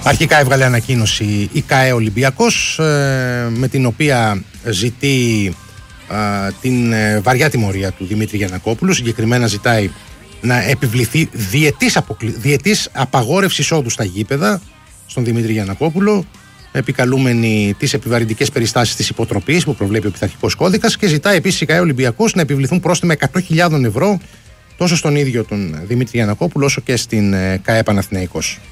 Αρχικά έβγαλε ανακοίνωση η ΚΑΕ Ολυμπιακός, με την οποία ζητεί την βαριά τιμωρία του Δημήτρη Γιαννακόπουλου. Συγκεκριμένα ζητάει να επιβληθεί διετής απαγόρευση εισόδου στα γήπεδα στον Δημήτρη Γιαννακόπουλο, επικαλούμενη τις επιβαρυντικές περιστάσεις της υποτροπής που προβλέπει ο πειθαρχικός κώδικας, και ζητάει επίσης η ΚΑΕ Ολυμπιακός να επιβληθούν πρόστιμα 100.000 ευρώ τόσο στον ίδιο τον Δημήτρη Γιαννακόπουλο όσο και στην ΚΑΕ Παναθηναϊκός.